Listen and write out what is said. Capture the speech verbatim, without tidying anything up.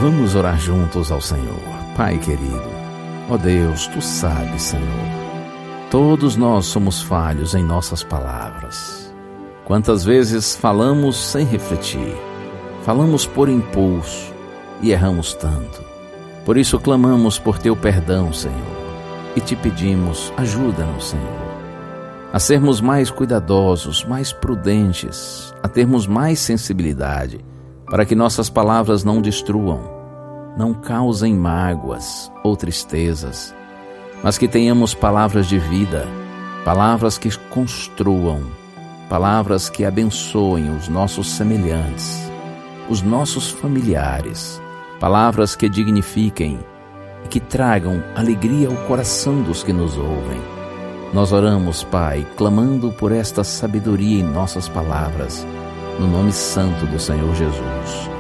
Vamos orar juntos ao Senhor. Pai querido, ó Deus, Tu sabes, Senhor, todos nós somos falhos em nossas palavras. Quantas vezes falamos sem refletir, falamos por impulso e erramos tanto. Por isso clamamos por Teu perdão, Senhor, e Te pedimos, ajuda-nos, Senhor, a sermos mais cuidadosos, mais prudentes, a termos mais sensibilidade, para que nossas palavras não destruam, não causem mágoas ou tristezas, mas que tenhamos palavras de vida, palavras que construam, palavras que abençoem os nossos semelhantes, os nossos familiares, palavras que dignifiquem e que tragam alegria ao coração dos que nos ouvem. Nós oramos, Pai, clamando por esta sabedoria em nossas palavras, no nome santo do Senhor Jesus.